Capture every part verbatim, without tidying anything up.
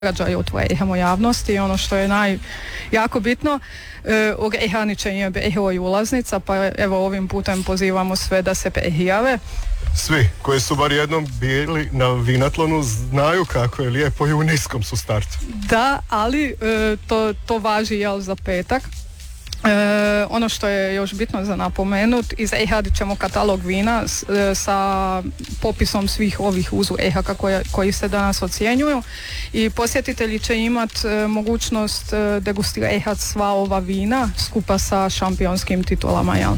događaju otvajamo javnosti i ono što je naj jako bitno e, ogrehaničenje broj ulaznica, pa evo ovim putem pozivamo sve da se prijave. Svi koji su bar jednom bili na Vinatlonu znaju kako je lijepo i u niskom su startu. Da, ali e, to, to važi jel za petak. E, ono što je još bitno za napomenut, izradit ćemo katalog vina s, e, sa popisom svih ovih uzoraka koje, koji se danas ocjenjuju i posjetitelji će imati e, mogućnost e, degustirati sva ova vina skupa sa šampionskim titulama. Jel?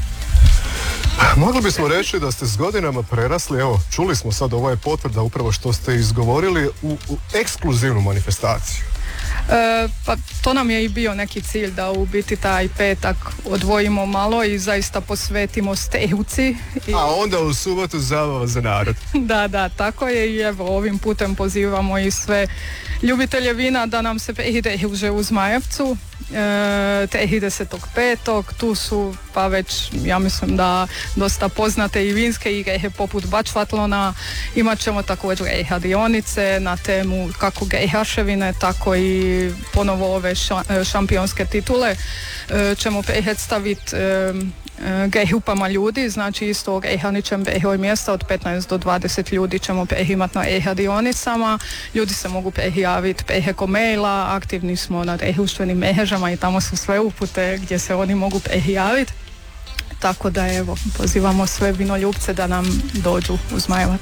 Mogli bismo reći da ste s godinama prerasli, evo, čuli smo sad, ovo je potvrda upravo što ste izgovorili, u, u ekskluzivnu manifestaciju. E, pa to nam je i bio neki cilj da u biti taj petak odvojimo malo i zaista posvetimo struci. I... A onda u subotu zabava za narod. Da, da, tako je i evo ovim putem pozivamo i sve ljubitelje vina da nam se prihide už u Zmajevcu e, tridesetog petog Tu su pa već ja mislim da dosta poznate i vinske igre poput Bačvatlona. Imat ćemo također radionice na temu kako grehaševine tako i ponovo ove šampionske titule e, ćemo predstaviti e, grehupama ljudi, znači isto grehaničem broj mjesta od petnaest do dvadeset ljudi ćemo prehimati na radionicama. Ljudi se mogu prejaviti preko maila, aktivni smo na društvenim mrežama i tamo su sve upute gdje se oni mogu prejaviti. Tako da evo, pozivamo sve vinoljupce da nam dođu u Zmajevac.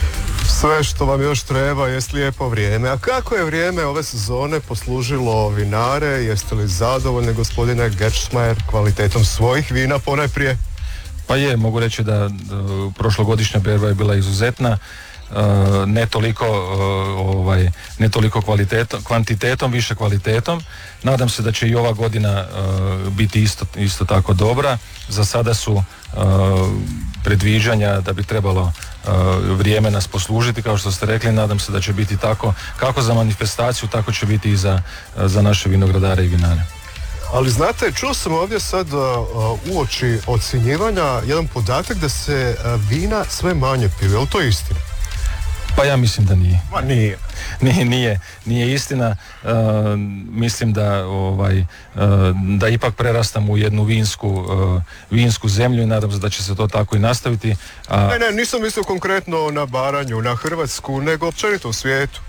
Sve što vam još treba jest lijepo vrijeme. A kako je vrijeme ove sezone poslužilo vinare? Jeste li zadovoljni, gospodine Gerstmayer, kvalitetom svojih vina ponajprije? Pa je, mogu reći da uh, prošlogodišnja berba je bila izuzetna. Uh, ne toliko uh, ovaj, ne toliko kvalitetom, kvantitetom, više kvalitetom. Nadam se da će i ova godina uh, biti isto, isto tako dobra. Za sada su uh, predviđanja da bi trebalo uh, vrijeme nas poslužiti, kao što ste rekli. Nadam se da će biti tako kako za manifestaciju, tako će biti i za, uh, za naše vinogradare i vinare. Ali znate, čuo sam ovdje sad uh, uoči ocjenjivanja jedan podatak da se uh, vina sve manje piju. Je li to istina? Pa ja mislim da nije. Ma nije. Nije, nije, nije istina. Uh, mislim da ovaj, uh, da ipak prerastamo u jednu vinsku, uh, vinsku zemlju i nadam se da će se to tako i nastaviti. A... Ne, ne, nisam mislio konkretno na Baranju, na Hrvatsku, nego općenito u svijetu.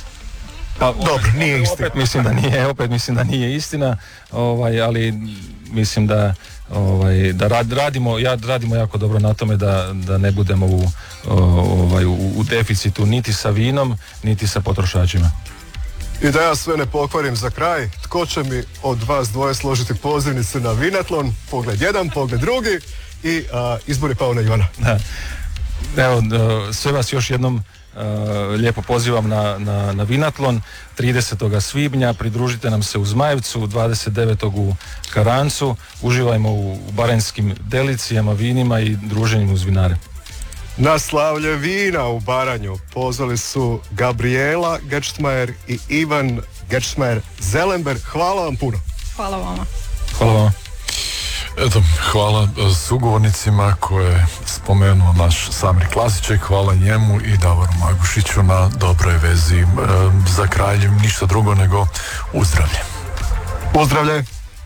Pa, opet, dobro, nije istina. Opet mislim da nije, opet mislim da nije istina, ovaj, ali mislim da ovaj, da rad, radimo, ja, radimo jako dobro na tome da, da ne budemo u, ovaj, u, u deficitu niti sa vinom, niti sa potrošačima. I da ja sve ne pokvarim za kraj, tko će mi od vas dvoje složiti pozivnice na Vinatlon, pogled jedan, pogled drugi i a, izbor je pao na Ivana. Da. Evo, sve vas još jednom Uh, lijepo pozivam na, na, na Vinatlon tridesetog svibnja, pridružite nam se u Zmajevcu, dvadeset devetog u Karancu, uživajmo u baranjskim delicijama, vinima i druženjem uz vinare. Na slavlje vina u Baranju pozvali su Gabriela Gerstmayer i Ivan Gerstmayer Zelenberg. Hvala vam puno. Hvala vama. Hvala vama. Eto, hvala sugovornicima koje je spomenuo naš Samir Klasiček, hvala njemu i Davoru Magušiću na dobroj vezi. E, za kraj ništa drugo nego uzdravlje. Pozdravlje.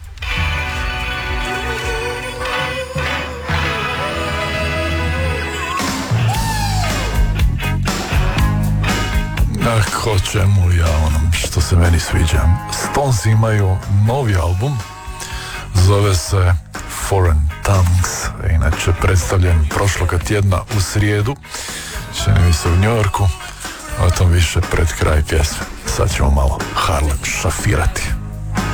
Ah, ko čemu ja onom što se meni sviđa. Stones imaju novi album, zove se Foreign Tongues, inače predstavljen prošloga tjedna u srijedu, čini mi se u New Yorku, o tom više pred kraj pjesme. Sad ćemo malo Harlem šafirati.